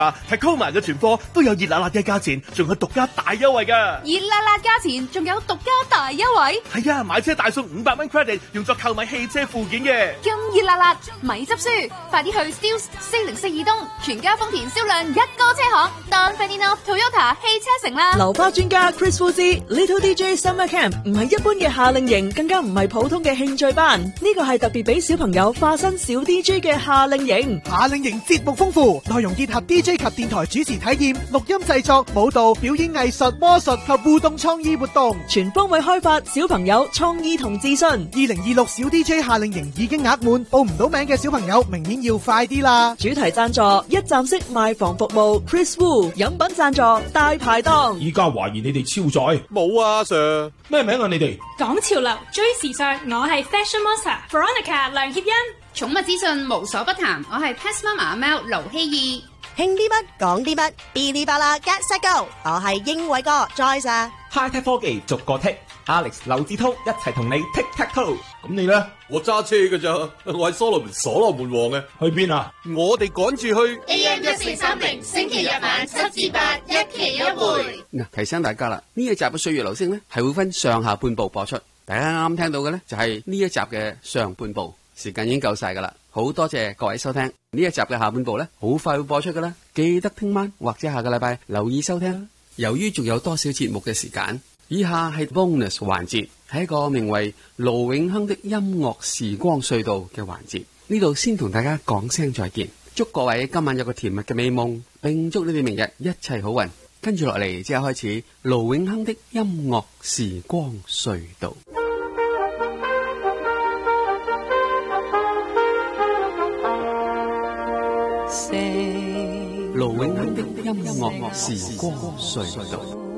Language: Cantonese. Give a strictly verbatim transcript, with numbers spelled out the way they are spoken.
啊，Tacoma 嘅存貨都有熱辣辣嘅價錢，仲有獨家大優惠㗎。 熱辣辣價錢，仲有獨家大優惠。 係啊，買車大送五百蚊 credit，用作購買汽車附件嘅。 咁熱辣辣，咪執輸，快啲去 Steeles 四零四二東全家豐田銷量一哥車行 Don Ferdinand Toyota 汽車城啦。 流花專家 Chris Wu 之 Little D J Summer Camp 唔係一般嘅夏令營，更加唔係普通嘅興趣班，呢個係特別俾小朋友化身小 D J 嘅夏令營。 夏令營節目豐富，內容結合 D J 及電台主持體驗、錄音製作、舞蹈、表演藝術、魔術及互動創意活動， 全方位開發小朋友創意同自信。 二零二六小 D J 夏令營已經額滿，報唔到名嘅小朋友明年要快啲啦！ 主題贊助一站式賣房服務 Chris Wu， 飲品贊助大排檔。 依家懷疑你哋超載， 冇啊 Sir， 咩名啊你哋？ 講潮流追時尚，我係 Fashion Monster Veronica 梁協欣。 寵物資訊無所不談，我係 Pet Mama 阿喵盧希義。 興啲乜講啲乜，嗶哩吧啦 Get Set Go， 我係英偉哥 Joyce 啊。 High Tech 科技逐個剔 ，Alex 劉志滔一齊同你 Tic Tac Toe。 咁你咧？ 我揸車㗎咋，我係所羅門所羅門王嘅。 去邊啊？ 我哋趕住去 A M 一四三零，星期日晚七至八，一期一會。 嗱，提醒大家啦，呢一集嘅歲月流星咧係會分上下半部播出。大家啱啱聽到嘅咧就係呢一集嘅上半部，時間已經夠晒噶啦。好多謝各位收聽呢一集嘅下半部咧，好快會播出噶啦，記得聽晚或者下個禮拜留意收聽。由於仲有多少節目嘅時間，以下係 bonus 環節，係一個名為盧永亨的音樂時光隧道嘅環節。呢度先同大家講聲再見，祝各位今晚有個甜蜜嘅美夢，並祝你哋明日一切好運。跟住落嚟即刻開始盧永亨的音樂時光隧道。盧永亨的音樂時光隧道。